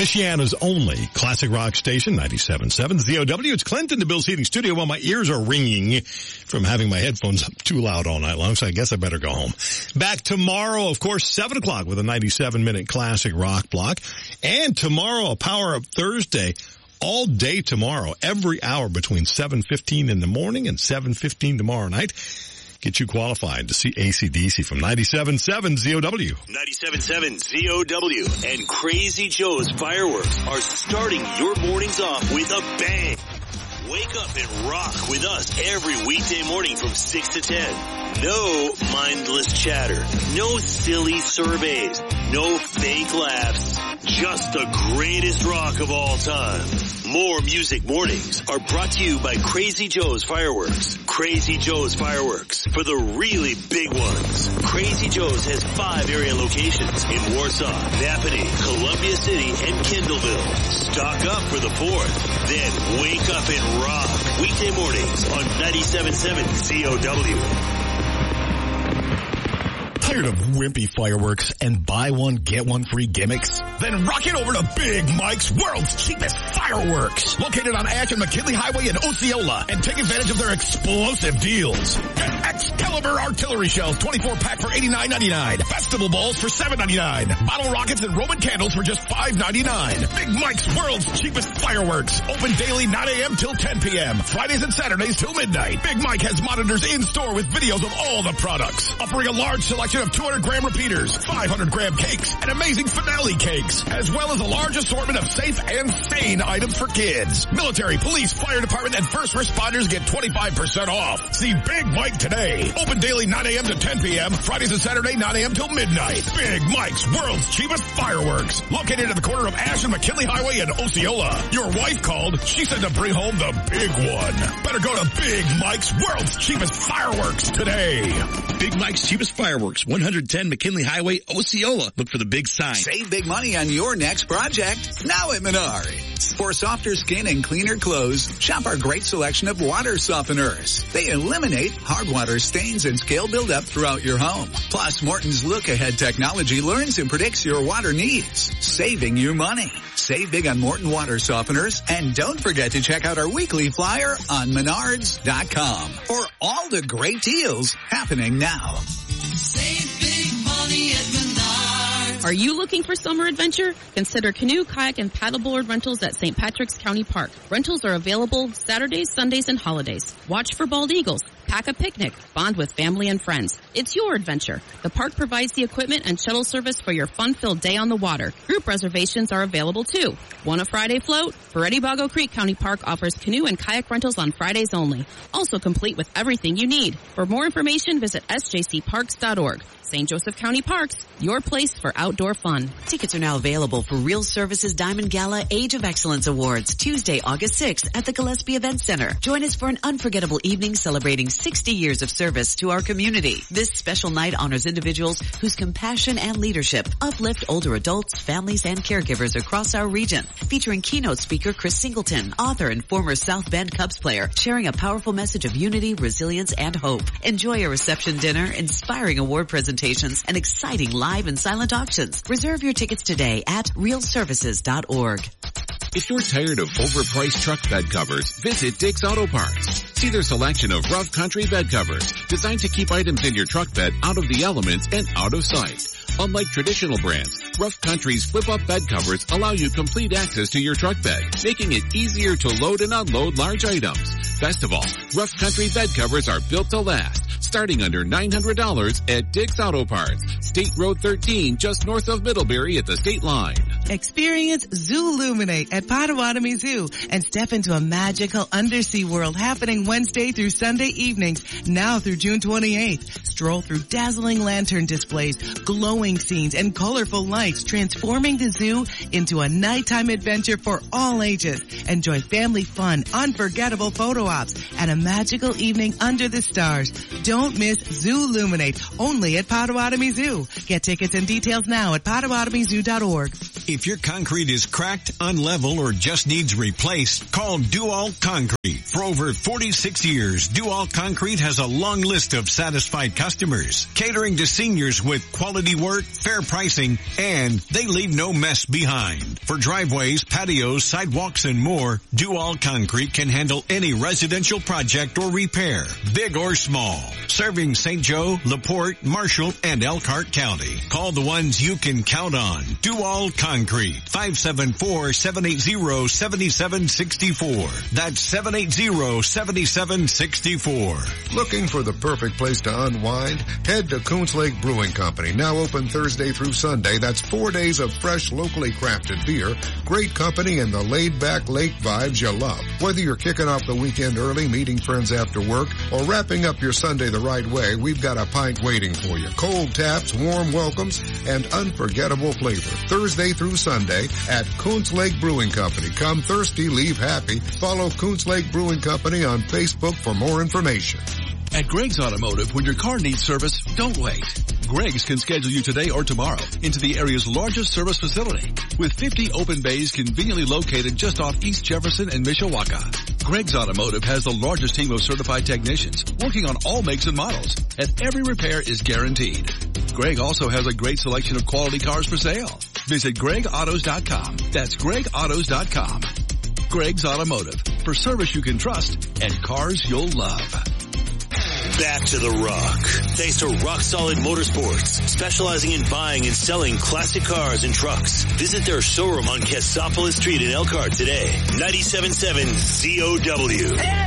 Michiana's only classic rock station, 97.7 ZOW. It's Clint in the Bill's Heating Studio. Well, my ears are ringing from having my headphones up too loud all night long, so I guess I better go home. Back tomorrow, of course, 7 o'clock with a 97-minute classic rock block. And tomorrow, a Power Up Thursday, all day tomorrow, every hour between 7:15 in the morning and 7:15 tomorrow night. Get you qualified to see AC/DC from 97.7 ZOW. 97.7 ZOW and Crazy Joe's Fireworks are starting your mornings off with a bang. Wake up and rock with us every weekday morning from 6 to 10. No mindless chatter. No silly surveys. No fake laughs. Just the greatest rock of all time. More Music Mornings are brought to you by Crazy Joe's Fireworks. Crazy Joe's Fireworks for the really big ones. Crazy Joe's has 5 area locations in Warsaw, Napanee, Columbia City, and Kendallville. Stock up for the 4th. Then wake up and rock. Weekday mornings on 97.7 ZOW. Tired of wimpy fireworks and buy one, get one free gimmicks? Then rock it over to Big Mike's World's Cheapest Fireworks. Located on Ash and McKinley Highway in Osceola, and take advantage of their explosive deals. Get Excalibur artillery shells, 24-pack for $89.99. Festival balls for $7.99. Bottle rockets and Roman candles for just $5.99. Big Mike's World's Cheapest Fireworks. Open daily 9 a.m. till 10 p.m. Fridays and Saturdays till midnight. Big Mike has monitors in store with videos of all the products. Offering a large selection of 200-gram repeaters, 500-gram cakes, and amazing finale cakes, as well as a large assortment of safe and sane items for kids. Military, police, fire department, and first responders get 25% off. See Big Mike today. Open daily 9 a.m. to 10 p.m. Fridays and Saturday 9 a.m. till midnight. Big Mike's World's Cheapest Fireworks. Located at the corner of Ash and McKinley Highway in Osceola. Your wife called. She said to bring home the big one. Better go to Big Mike's World's Cheapest Fireworks today. Big Mike's Cheapest Fireworks, 110 McKinley Highway, Osceola. Look for the big sign. Save big money on your next project. Now at Menards. For softer skin and cleaner clothes, shop our great selection of water softeners. They eliminate hard water stains and scale buildup throughout your home. Plus, Morton's look-ahead technology learns and predicts your water needs, saving you money. Save big on Morton water softeners, and don't forget to check out our weekly flyer on Menards.com for all the great deals happening now. Save big money at Menards. Are you looking for summer adventure? Consider canoe, kayak, and paddleboard rentals at St. Patrick's County Park. Rentals are available Saturdays, Sundays, and holidays. Watch for bald eagles. Pack a picnic. Bond with family and friends. It's your adventure. The park provides the equipment and shuttle service for your fun-filled day on the water. Group reservations are available too. Want a Friday float? Bago Creek County Park offers canoe and kayak rentals on Fridays only. Also complete with everything you need. For more information, visit sjcparks.org. St. Joseph County Parks, your place for outdoor fun. Tickets are now available for Real Services Diamond Gala Age of Excellence Awards, Tuesday, August 6th at the Gillespie Event Center. Join us for an unforgettable evening celebrating 60 years of service to our community. This special night honors individuals whose compassion and leadership uplift older adults, families, and caregivers across our region. Featuring keynote speaker Chris Singleton, author and former South Bend Cubs player, sharing a powerful message of unity, resilience, and hope. Enjoy a reception dinner, inspiring award presentations, and exciting live and silent auctions. Reserve your tickets today at realservices.org. If you're tired of overpriced truck bed covers, visit Dick's Auto Parts. See their selection of rough country bed covers designed to keep items in your truck bed out of the elements and out of sight. Unlike traditional brands, Rough Country's flip-up bed covers allow you complete access to your truck bed, making it easier to load and unload large items. Best of all, Rough Country bed covers are built to last, starting under $900 at Dick's Auto Parts, State Road 13, just north of Middlebury at the state line. Experience Zooluminate at Potawatomi Zoo and step into a magical undersea world happening Wednesday through Sunday evenings, now through June 28th. Stroll through dazzling lantern displays, glowing scenes, and colorful lights, transforming the zoo into a nighttime adventure for all ages. Enjoy family fun, unforgettable photo ops, and a magical evening under the stars. Don't miss Zooluminate, only at Potawatomi Zoo. Get tickets and details now at PotawatomiZoo.org. If your concrete is cracked, unlevel, or just needs replaced, call DuAll Concrete. For over 46 years, DuAll Concrete has a long list of satisfied customers, catering to seniors with quality work, fair pricing, and they leave no mess behind. For driveways, patios, sidewalks, and more, DuAll Concrete can handle any residential project or repair, big or small. Serving St. Joe, LaPorte, Marshall, and Elkhart County. Call the ones you can count on. DuAll Concrete, 574-780-7764. That's 780-7764. Looking for the perfect place to unwind? Head to Coons Lake Brewing Company, now open Thursday through Sunday. That's 4 days of fresh, locally crafted beer, great company, and the laid-back lake vibes you love. Whether you're kicking off the weekend early, meeting friends after work, or wrapping up your Sunday the right way, we've got a pint waiting for you. Cold taps, warm welcomes, and unforgettable flavor. Thursday through Sunday at Coons Lake Brewing Company. Come thirsty, leave happy. Follow Coons Lake Brewing Company on Facebook for more information. At Greg's Automotive, when your car needs service, don't wait. Greg's can schedule you today or tomorrow into the area's largest service facility with 50 open bays conveniently located just off East Jefferson and Mishawaka. Greg's Automotive has the largest team of certified technicians working on all makes and models, and every repair is guaranteed. Greg also has a great selection of quality cars for sale. Visit GregAutos.com. That's GregAutos.com. Greg's Automotive, for service you can trust and cars you'll love. Back to the Rock. Thanks to Rock Solid Motorsports, specializing in buying and selling classic cars and trucks. Visit their showroom on Cassopolis Street in Elkhart today. 97.7 ZOW.